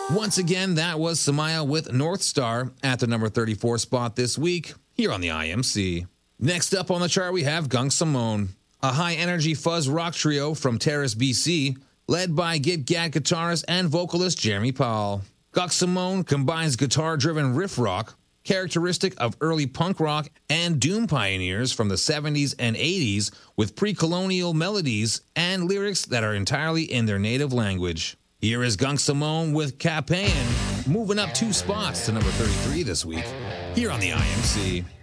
Once again, that was Samaya with North Star at the number 34 spot this week here on the IMC. Next up on the chart, we have Gunk Simone, a high-energy fuzz rock trio from Terrace, BC, led by Git Gat guitarist and vocalist Jeremy Powell. Gunk Simone combines guitar-driven riff rock, characteristic of early punk rock and doom pioneers from the 70s and 80s, with pre-colonial melodies and lyrics that are entirely in their native language. Here is Gunk Simone with Capaean, moving up 2 spots to number 33 this week, here on the IMC.